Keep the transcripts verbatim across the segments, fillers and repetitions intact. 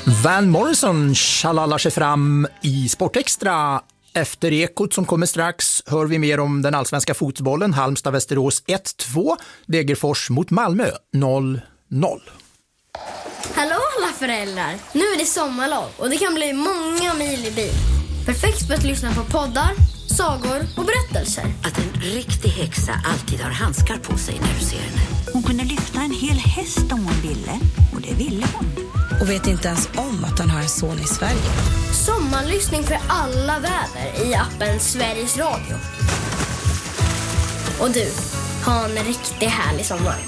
Van Morrison tjalallar sig fram i Sportextra. Efter Ekot som kommer strax hör vi mer om den allsvenska fotbollen. Halmstad-Västerås ett två, Degerfors mot Malmö noll noll. Hallå alla föräldrar! Nu är det sommarlov och det kan bli många mil i bil. Perfekt för att lyssna på poddar, sagor och berättelser. Att en riktig häxa alltid har handskar på sig när du ser henne. Hon kunde lyfta en hel häst om hon ville. Och det ville hon. Och vet inte ens om att han har en son i Sverige. Sommarlyssning för alla väder i appen Sveriges Radio. Och du, ha en riktigt härlig sommar.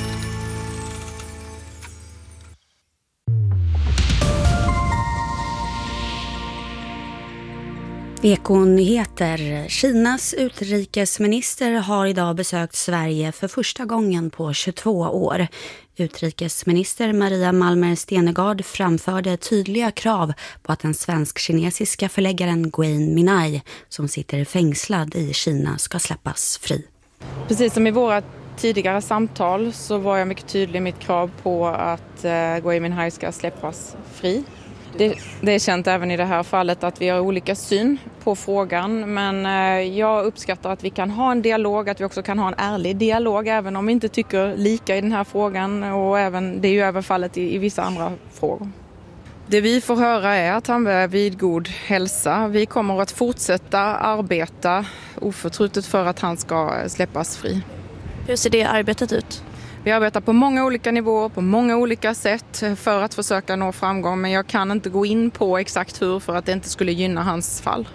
Ekonyheter. Kinas utrikesminister har idag besökt Sverige för första gången på tjugotvå år. Utrikesminister Maria Malmer Stenergard framförde tydliga krav på att den svensk-kinesiska förläggaren Gui Minhai, som sitter fängslad i Kina, ska släppas fri. Precis som i våra tidigare samtal så var jag mycket tydlig i mitt krav på att eh, Gui Minhai ska släppas fri. Det, det är känt även i det här fallet att vi har olika syn på frågan, men eh, jag uppskattar att vi kan ha en dialog, att vi också kan ha en ärlig dialog även om vi inte tycker lika i den här frågan, och även, det är ju även fallet i, i vissa andra frågor. Det vi får höra är att han är vid god hälsa. Vi kommer att fortsätta arbeta oförtrutet för att han ska släppas fri. Hur ser det arbetet ut? Vi arbetar på många olika nivåer, på många olika sätt för att försöka nå framgång, men jag kan inte gå in på exakt hur för att det inte skulle gynna hans fall.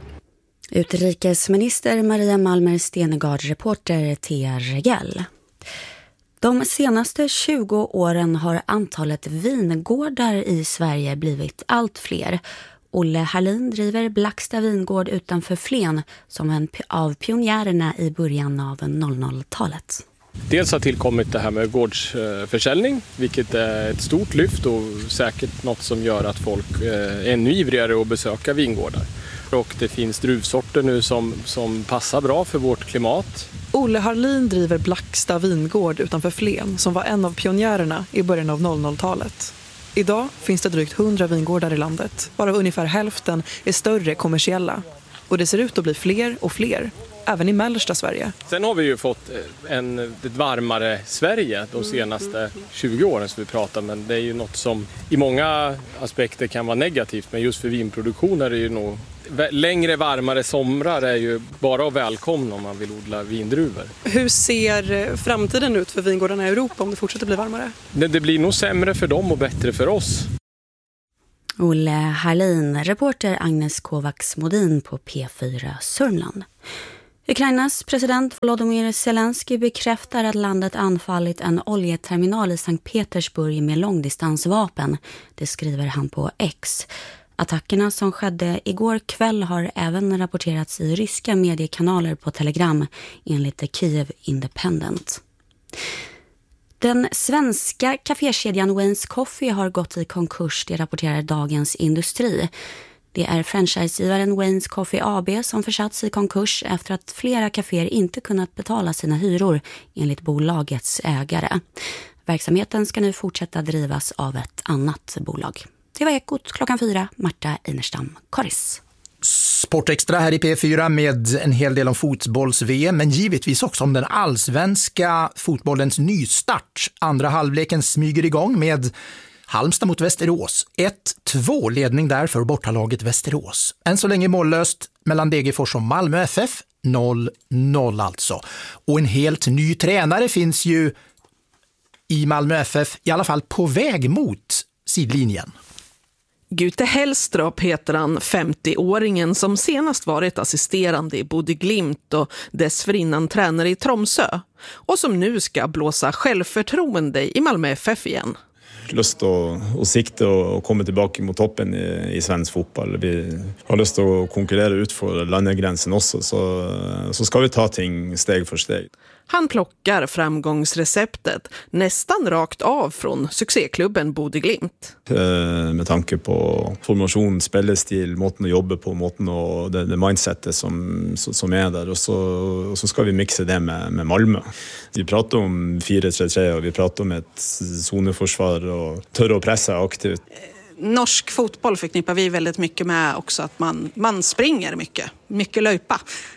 Utrikesminister Maria Malmer Stenergard, reporter T R Gell. De senaste tjugo åren har antalet vingårdar i Sverige blivit allt fler. Olle Harlin driver Blacksta vingård utanför Flen som en av pionjärerna i början av noll noll-talet. Dels har tillkommit det här med gårdsförsäljning, vilket är ett stort lyft och säkert något som gör att folk är ännu ivrigare att besöka vingårdar. Och det finns druvsorter nu som, som passar bra för vårt klimat. Olle Harlin driver Blacksta vingård utanför Flen som var en av pionjärerna i början av noll noll-talet. Idag finns det drygt hundra vingårdar i landet, varav ungefär hälften är större kommersiella. Och det ser ut att bli fler och fler, även i mellersta Sverige. Sen har vi ju fått en, ett varmare Sverige de senaste tjugo åren som vi pratar, men det är ju något som i många aspekter kan vara negativt, men just för vinproduktion är det ju nog längre varmare somrar är ju bara att välkomna om man vill odla vindruvor. Hur ser framtiden ut för vingårdarna i Europa om det fortsätter bli varmare? Det, det blir nog sämre för dem och bättre för oss. Olle Harlin, reporter Agnes Kovacs-Modin på P fyra Sörmland. Ukrainas president Volodymyr Zelensky bekräftar att landet anfallit en oljeterminal i Sankt Petersburg med långdistansvapen. Det skriver han på X. Attackerna som skedde igår kväll har även rapporterats i ryska mediekanaler på Telegram, enligt The Kiev Independent. Den svenska kafékedjan Wayne's Coffee har gått i konkurs, det rapporterar Dagens Industri. Det är franchisegivaren Wayne's Coffee A B som försatts i konkurs efter att flera kaféer inte kunnat betala sina hyror enligt bolagets ägare. Verksamheten ska nu fortsätta drivas av ett annat bolag. Det var Ekot klockan fyra, Marta Einerstam, Karis. Sportextra här i P fyra med en hel del om fotbolls-V M, men givetvis också om den allsvenska fotbollens nystart. Andra halvleken smyger igång med Halmstad mot Västerås. ett två ledning där för bortalaget Västerås. Än så länge mållöst mellan Degerfors och Malmö F F, noll noll alltså. Och en helt ny tränare finns ju i Malmö F F, i alla fall på väg mot sidlinjen. Gute Hellströp heter han, femtio-åringen som senast varit assisterande i Bodø Glimt och dessförinnan tränare i Tromsø och som nu ska blåsa självförtroende i Malmö F F igen. Lust att, att sikta och komma tillbaka mot toppen i, i svensk fotboll. Vi har lust att konkurrera ut för landegränsen också, så, så ska vi ta ting steg för steg. Han plockar framgångsreceptet nästan rakt av från succéklubben Bodø Glimt. Med tanke på formation, spelestil, måten att jobba på, måten och det, det mindsetet som, som är där. Och så, och så ska vi mixa det med, med Malmö. Vi pratar om fyra tre tre och vi pratar om ett zoneförsvar och törra och pressa aktivt. norsk fotboll förknippar vi väldigt mycket med också att man, man springer mycket, mycket löpa.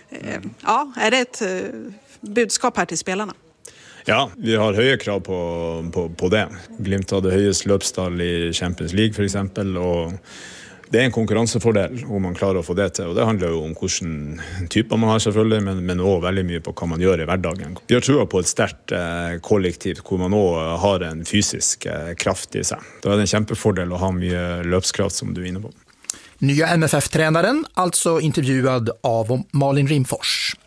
Ja, är det ett budskap här till spelarna? Ja, vi har höga krav på, på, på det. Glimt hade högst löpstall i Champions League för exempel, och det är en konkurrensfördel om man klarar att få det till. Och det handlar ju om vilken typ man har selvfølgelig, men, men också väldigt mycket på vad man gör i vardagen. Vi har tror på ett starkt eh, kollektiv där man också har en fysisk eh, kraft i sig. Då är det en kämpefördel att ha mycket löpskraft som du är inne på. Nya M F F-tränaren, alltså intervjuad av Malin Rimfors.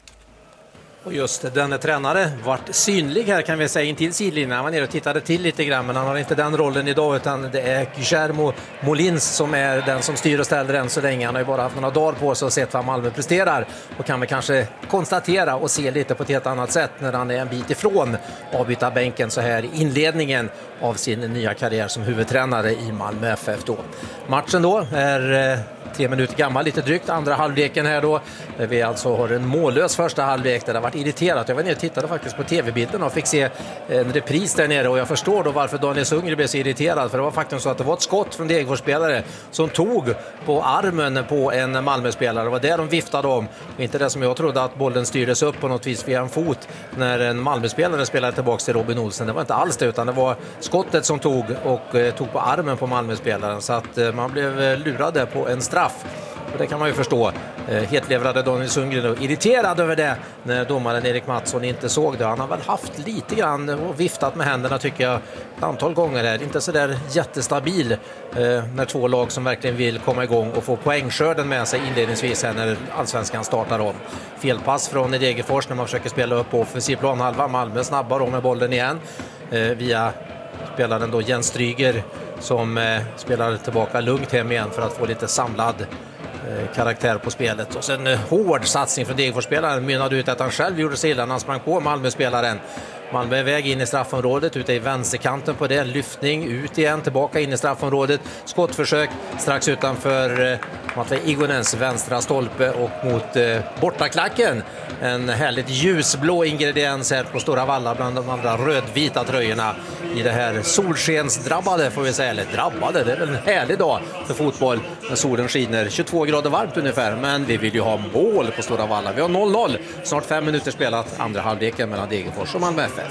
Och just den tränare vart synlig här kan vi säga intill sidlinjen. Han var nere och tittade till lite grann, men han har inte den rollen idag, utan det är Guillermo Molins som är den som styr och ställer än så länge. Han har ju bara haft några dagar på sig och sett vad Malmö presterar och kan väl kanske konstatera och se lite på ett helt annat sätt när han är en bit ifrån avbytarbänken så här i inledningen av sin nya karriär som huvudtränare i Malmö F F då. Matchen då är eh, tre minuter gammal, lite drygt. Andra halvleken här då, där vi alltså har en mållös första halvlek där det har varit irriterat. Jag var nere och tittade faktiskt på tv-bilden och fick se en repris där nere, och jag förstår då varför Daniel Sundgren blev så irriterad, för det var faktiskt så att det var ett skott från Degerfors-spelare som tog på armen på en Malmö-spelare. Det var det de viftade om, och inte det som jag trodde att bollen styrdes upp på något vis via en fot när en Malmö-spelare spelade tillbaka till Robin Olsen. Det var inte alls det, utan det var skottet som tog och eh, tog på armen på Malmö-spelaren, så att eh, man blev eh, lurade på en straff. Och det kan man ju förstå. Eh, Hetlevrade Daniel Sundgren och irriterad över det när domaren Erik Mattsson inte såg det. Han har väl haft lite grann och viftat med händerna tycker jag ett antal gånger här. Inte så där jättestabil eh, när två lag som verkligen vill komma igång och få poängskörden med sig inledningsvis här när allsvenskan startar om. Felpass från Degerfors när man försöker spela upp på offensiv planhalva. Malmö snabbare om med bollen igen eh, via spelaren då Jens Stryger som eh, spelar tillbaka lugnt hem igen för att få lite samlad eh, karaktär på spelet. Och sen eh, hård satsning från Degerfors-spelaren mynnade ut att han själv gjorde sig illa när han sprang på Malmö-spelaren. Malmö är väg in i straffområdet, ute i vänsterkanten på det, lyftning ut igen, tillbaka in i straffområdet, skottförsök strax utanför eh, Matvej Igonens vänstra stolpe och mot eh, bortaklacken. En härligt ljusblå ingrediens här på Stora Valla bland de andra rödvita tröjorna i det här solskensdrabbade, får vi säga, eller drabbade, det är väl en härlig dag för fotboll när solen skiner, tjugotvå grader varmt ungefär, men vi vill ju ha mål på Stora Valla. Vi har noll noll, snart fem minuter spelat, andra halvleken mellan Degerfors och Malmö F F.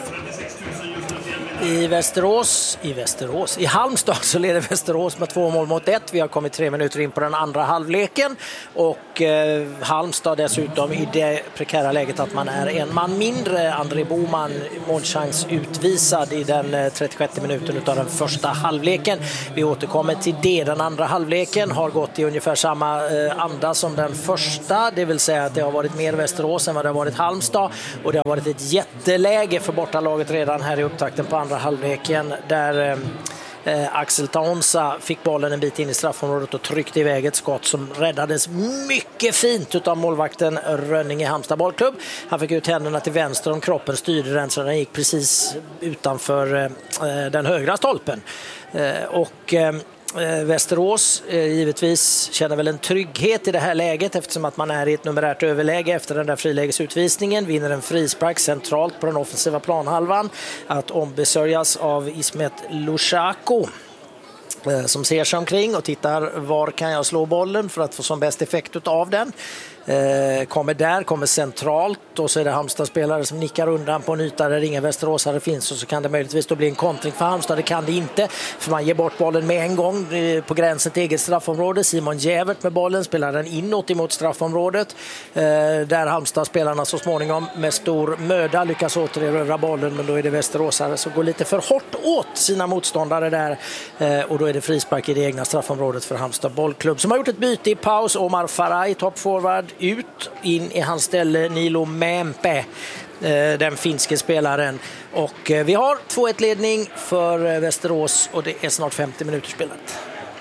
I Västerås, i Västerås, i Halmstad så leder Västerås med två mål mot ett. Vi har kommit tre minuter in på den andra halvleken och eh, Halmstad dessutom i det prekära läget att man är en man mindre. André Boman målchans utvisad i den eh, trettiosjätte minuten av den första halvleken. Vi återkommer till det. Den andra halvleken har gått i ungefär samma eh, anda som den första, det vill säga att det har varit mer Västerås än vad det har varit Halmstad, och det har varit ett jätteläge för bortalaget redan här i upptakten på andra halvleken där eh, Axel Taonsa fick bollen en bit in i straffområdet och tryckte iväg ett skott som räddades mycket fint utav målvakten Rönning i Halmstad bollklubb. Han fick ut händerna till vänster om kroppen, styrde den så den gick precis utanför eh, den högra stolpen. Eh, och eh, Västerås eh, givetvis känner väl en trygghet i det här läget eftersom att man är i ett numerärt överläge efter den där frilägesutvisningen, vinner en frispark centralt på den offensiva planhalvan att ombesörjas av Ismet Lushaku eh, som ser sig omkring och tittar var kan jag slå bollen för att få som bäst effekt av den. Eh, kommer där, kommer centralt och så är det Halmstad-spelare som nickar undan på en yta där ingen Västeråsare finns, och så kan det möjligtvis då bli en kontring för Halmstad. Det kan det inte, för man ger bort bollen med en gång eh, på gränsen till eget straffområde. Simon Jävert med bollen spelar den inåt emot straffområdet eh, där Halmstad-spelarna så småningom med stor möda lyckas återerövra bollen, men då är det Västeråsare som går lite för hårt åt sina motståndare där eh, och då är det frispark i det egna straffområdet för Halmstad bollklubb som har gjort ett byte i paus. Omar Faraj, toppforward, ut, in i hans ställe Nilo Mämpe, den finske spelaren, och vi har två ett ledning för Västerås och det är snart femtio minuter spelat.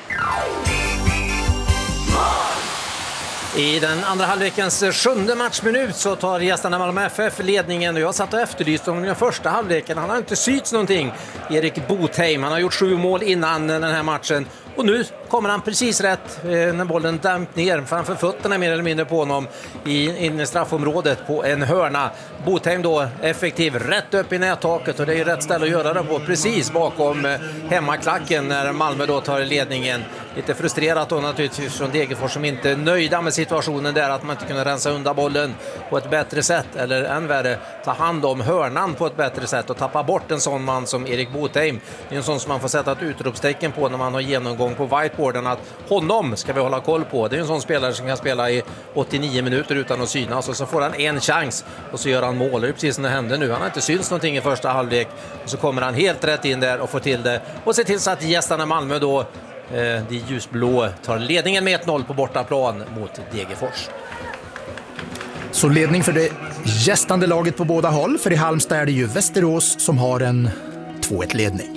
I den andra halvlekens sjunde matchminut så tar gästerna Malmö F F ledningen, och jag satt och efterlyste om den första halvleken. Han har inte syts någonting, Erik Botheim. Han har gjort sju mål innan den här matchen Och nu kommer han precis rätt eh, när bollen damp ner framför fötterna mer eller mindre på honom i, in i straffområdet på en hörna. Botheim då effektiv rätt upp i nättaket och det är ju rätt ställe att göra det på, precis bakom eh, hemmaklacken när Malmö då tar ledningen. Lite frustrerat då naturligtvis från Degerfors som inte är nöjda med situationen där, att man inte kunde rensa undan bollen på ett bättre sätt, eller än värre ta hand om hörnan på ett bättre sätt och tappa bort en sån man som Erik Botheim. Det är en sån som man får sätta ett utropstecken på när man har genomgång på whiteboarden, att honom ska vi hålla koll på. Det är en sån spelare som kan spela i åttionio minuter utan att synas, och så får han en chans och så gör han mål. Det är precis som det hände nu. Han har inte syns någonting i första halvlek och så kommer han helt rätt in där och får till det och ser till så att gästarna Malmö då, eh, de ljusblå, tar ledningen med ett noll på bortaplan mot Degerfors. Så ledning för det gästande laget på båda håll, för i Halmstad är det ju Västerås som har en två ett-ledning.